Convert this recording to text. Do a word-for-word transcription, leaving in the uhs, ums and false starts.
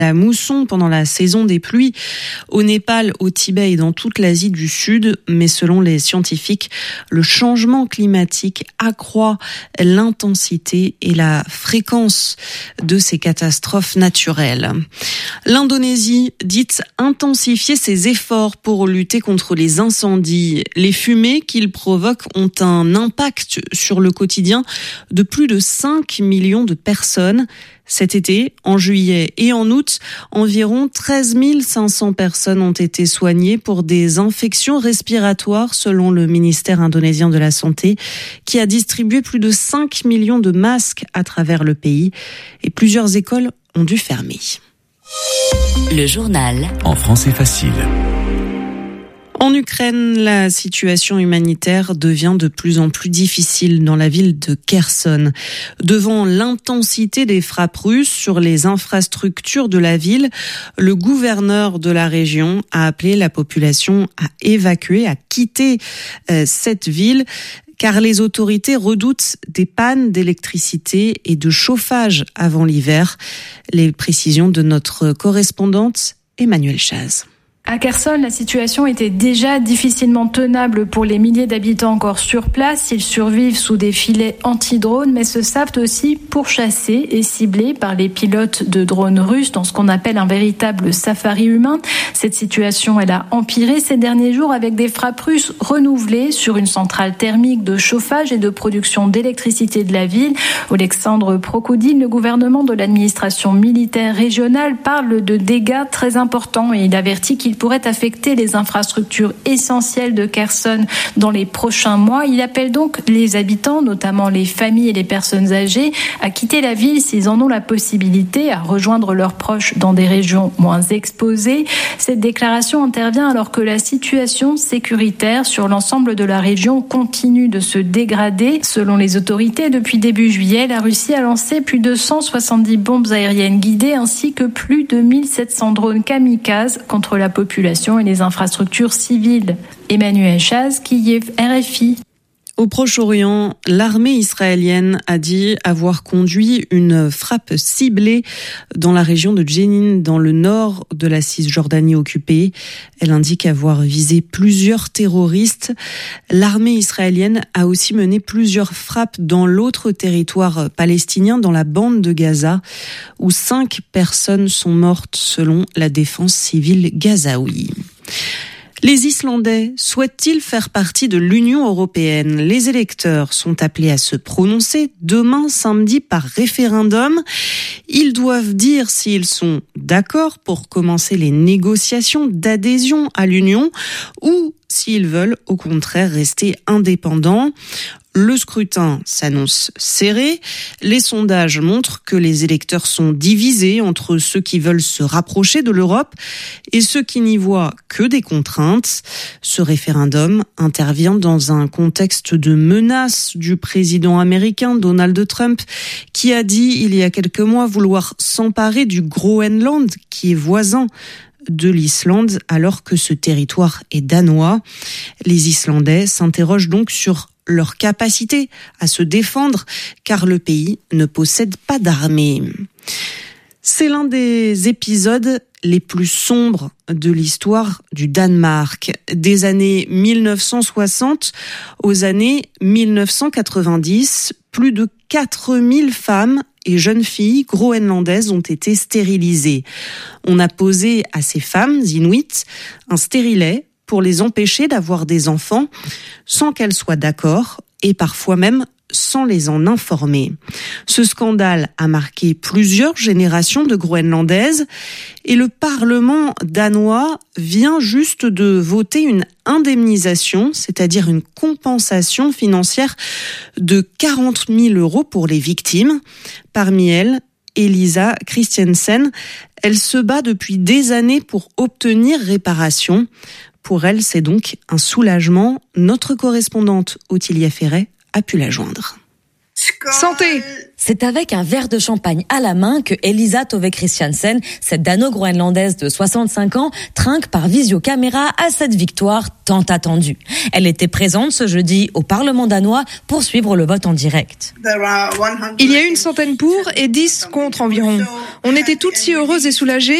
la mousson pendant la saison des pluies au Népal, au Tibet et dans toute l'Asie du Sud. Mais selon les scientifiques, le changement climatique accroît l'intensité et la fréquence de ces catastrophes naturelles. L'Indonésie dit intensifier ses efforts pour lutter contre les incendies. Les fumées qu'ils provoquent ont un impact sur le quotidien de plus de cinq millions de personnes. Cet été, en juillet et en août, environ treize mille cinq cents personnes ont été soignées pour des infections respiratoires, selon le ministère indonésien de la Santé, qui a distribué plus de cinq millions de masques à travers le pays. Et plusieurs écoles ont dû fermer. Le journal. En français facile. En Ukraine, la situation humanitaire devient de plus en plus difficile dans la ville de Kherson. Devant l'intensité des frappes russes sur les infrastructures de la ville, le gouverneur de la région a appelé la population à évacuer, à quitter euh, cette ville, car les autorités redoutent des pannes d'électricité et de chauffage avant l'hiver. Les précisions de notre correspondante Emmanuelle Chaz. À Kherson, la situation était déjà difficilement tenable pour les milliers d'habitants encore sur place. Ils survivent sous des filets anti-drones, mais se savent aussi pourchassés et ciblés par les pilotes de drones russes dans ce qu'on appelle un véritable safari humain. Cette situation, elle a empiré ces derniers jours avec des frappes russes renouvelées sur une centrale thermique de chauffage et de production d'électricité de la ville. Alexandre Prokoudine, le gouvernement de l'administration militaire régionale, parle de dégâts très importants et il avertit qu'il pourrait affecter les infrastructures essentielles de Kherson dans les prochains mois. Il appelle donc les habitants, notamment les familles et les personnes âgées, à quitter la ville s'ils en ont la possibilité, à rejoindre leurs proches dans des régions moins exposées. Cette déclaration intervient alors que la situation sécuritaire sur l'ensemble de la région continue de se dégrader. Selon les autorités, depuis début juillet, la Russie a lancé plus de cent soixante-dix bombes aériennes guidées ainsi que plus de mille sept cents drones kamikazes contre la population et les infrastructures civiles. Emmanuelle Chaz, Kiev, R F I. Au Proche-Orient, l'armée israélienne a dit avoir conduit une frappe ciblée dans la région de Jenin, dans le nord de la Cisjordanie occupée. Elle indique avoir visé plusieurs terroristes. L'armée israélienne a aussi mené plusieurs frappes dans l'autre territoire palestinien, dans la bande de Gaza, où cinq personnes sont mortes selon la défense civile gazaoui. Les Islandais souhaitent-ils faire partie de l'Union européenne ? Les électeurs sont appelés à se prononcer demain samedi par référendum. Ils doivent dire s'ils sont d'accord pour commencer les négociations d'adhésion à l'Union ou s'ils veulent au contraire rester indépendants. Le scrutin s'annonce serré. Les sondages montrent que les électeurs sont divisés entre ceux qui veulent se rapprocher de l'Europe et ceux qui n'y voient que des contraintes. Ce référendum intervient dans un contexte de menace du président américain Donald Trump, qui a dit il y a quelques mois vouloir s'emparer du Groenland, qui est voisin de l'Islande, alors que ce territoire est danois. Les Islandais s'interrogent donc sur leur capacité à se défendre, car le pays ne possède pas d'armée. C'est l'un des épisodes les plus sombres de l'histoire du Danemark. Des années mille neuf cent soixante aux années mille neuf cent quatre-vingt-dix, plus de quatre mille femmes et jeunes filles groenlandaises ont été stérilisées. On a posé à ces femmes inuites un stérilet pour les empêcher d'avoir des enfants sans qu'elles soient d'accord et parfois même sans les en informer. Ce scandale a marqué plusieurs générations de Groenlandaises et le Parlement danois vient juste de voter une indemnisation, c'est-à-dire une compensation financière de quarante mille euros pour les victimes. Parmi elles, Elisa Christiansen, elle se bat depuis des années pour obtenir réparation. Pour elle, c'est donc un soulagement. Notre correspondante Ottilia Ferret a pu la joindre. Santé! C'est avec un verre de champagne à la main que Elisa Tove Christiansen, cette dano-groenlandaise de soixante-cinq ans, trinque par visiocaméra à cette victoire tant attendue. Elle était présente ce jeudi au Parlement danois pour suivre le vote en direct. Il y a une centaine pour et dix contre environ. On était toutes si heureuses et soulagées.